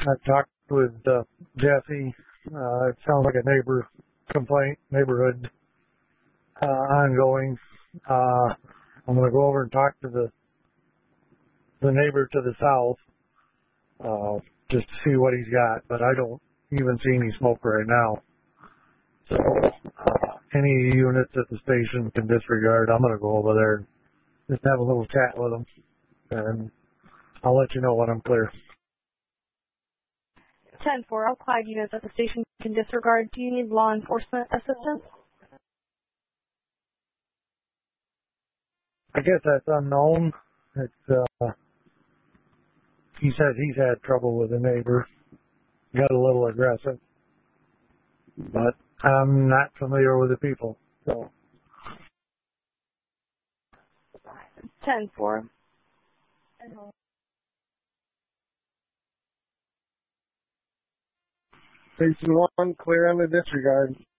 I've talked with Jesse. It sounds like a neighbor complaint, neighborhood ongoing. I'm going to go over and talk to the neighbor to the south just to see what he's got, but I don't even see any smoke right now. So any units at the station can disregard. I'm going to go over there and just have a little chat with them, and I'll let you know when I'm clear. 10-4, all Clyde units at the station can disregard. Do you need law enforcement assistance? I guess that's unknown. He said he's had trouble with a neighbor, got a little aggressive, but I'm not familiar with the people. So 10-4. Station 1, clear on the disregard.